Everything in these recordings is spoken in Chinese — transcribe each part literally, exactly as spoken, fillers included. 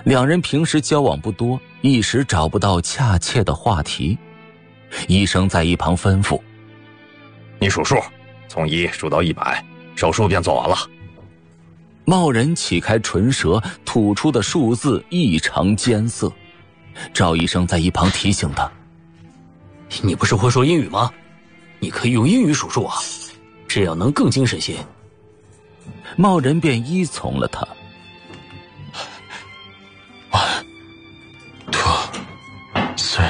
两人平时交往不多，一时找不到恰切的话题。医生在一旁吩咐： 你数数，从一数到一百，手术便做完了。 茂人启开唇舌，吐出的数字异常艰涩。赵医生在一旁提醒他： 你不是会说英语吗？你可以用英语数数啊，这样能更精神些。 茂人便依从了他。 One, two, three,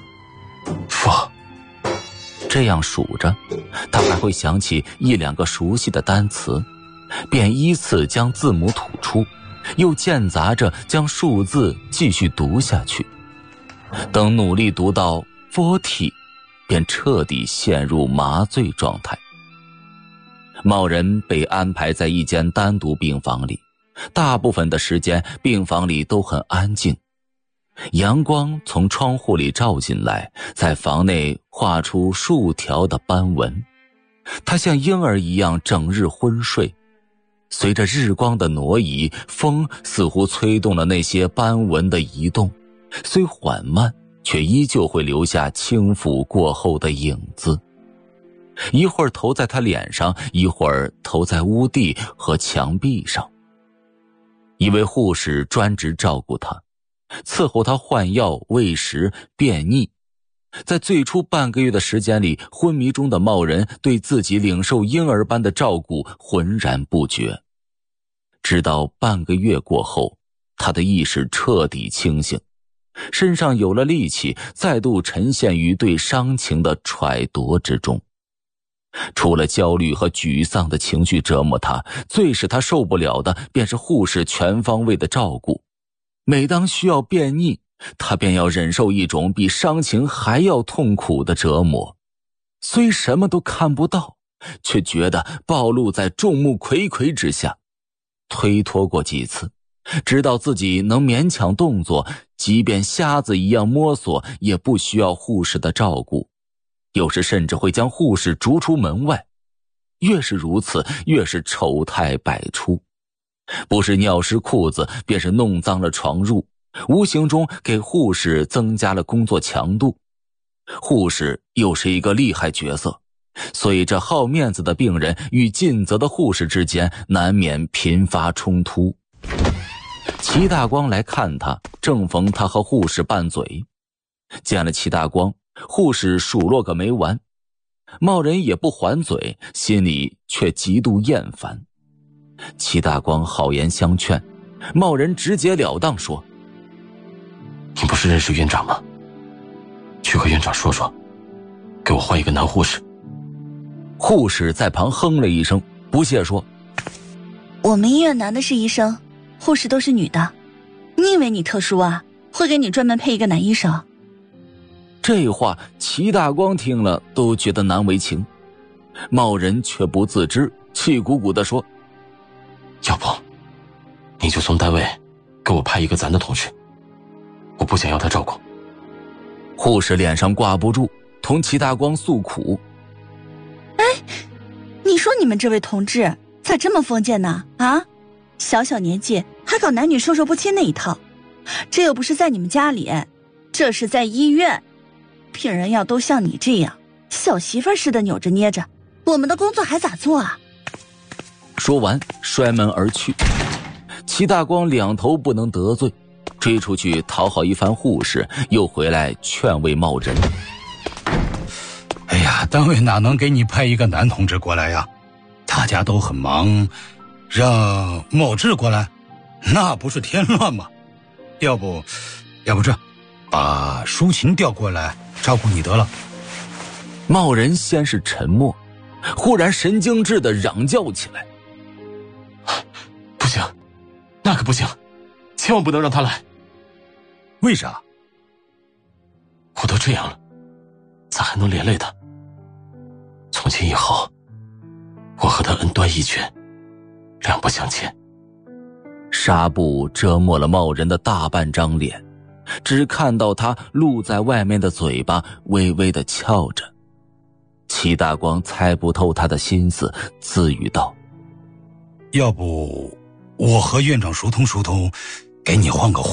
four。 这样数着，他还会想起一两个熟悉的单词，便依次将字母吐出，又间杂着将数字继续读下去。等努力读到 forty， 便彻底陷入麻醉状态。茂人被安排在一间单独病房里，大部分的时间病房里都很安静。阳光从窗户里照进来，在房内画出数条的斑纹。他像婴儿一样整日昏睡，随着日光的挪移，风似乎催动了那些斑纹的移动，虽缓慢，却依旧会留下轻抚过后的影子。一会儿投在他脸上，一会儿投在屋地和墙壁上。一位护士专职照顾他，伺候他换药、喂食、便溺。在最初半个月的时间里，昏迷中的茂人对自己领受婴儿般的照顾浑然不觉。直到半个月过后，他的意识彻底清醒，身上有了力气，再度沉陷于对伤情的揣度之中。除了焦虑和沮丧的情绪折磨他，最使他受不了的便是护士全方位的照顾。每当需要便溺，他便要忍受一种比伤情还要痛苦的折磨。虽什么都看不到，却觉得暴露在众目睽睽之下。推脱过几次，直到自己能勉强动作，即便瞎子一样摸索，也不需要护士的照顾。有时甚至会将护士逐出门外，越是如此，越是丑态百出。不是尿湿裤子，便是弄脏了床褥，无形中给护士增加了工作强度。护士又是一个厉害角色，所以这好面子的病人与尽责的护士之间难免频发冲突。齐大光来看他，正逢他和护士拌嘴。见了齐大光，护士数落个没完，茂人也不还嘴，心里却极度厌烦。齐大光好言相劝，茂人直截了当说： 你不是认识院长吗？去和院长说说，给我换一个男护士。 护士在旁哼了一声，不屑说： 我们医院男的是医生，护士都是女的，你以为你特殊啊？会给你专门配一个男医生。 这话齐大光听了都觉得难为情，茂人却不自知，气鼓鼓地说： 要不你就从单位给我派一个咱的同事，我不想要他照顾。 护士脸上挂不住，同齐大光诉苦： 哎，你说你们这位同志咋这么封建呢？啊，小小年纪还搞男女授受不亲那一套，这又不是在你们家里，这是在医院。病人要都像你这样小媳妇似的扭着捏着，我们的工作还咋做啊？ 说完摔门而去。齐大光两头不能得罪，追出去讨好一番护士，又回来劝慰茂人： 哎呀，单位哪能给你派一个男同志过来呀？大家都很忙，让某志过来，那不是添乱吗？要不要不这把舒琴调过来照顾你得了。 茂人先是沉默，忽然神经质地嚷叫起来： 不行，那可不行，千万不能让他来。 为啥？ 我都这样了，咋还能连累他？从今以后，我和他恩断义绝，两不相欠。 纱布遮没了茂人的大半张脸，只看到他露在外面的嘴巴微微地翘着。齐大光猜不透他的心思，自语道： 要不我和院长疏通疏通，给你换个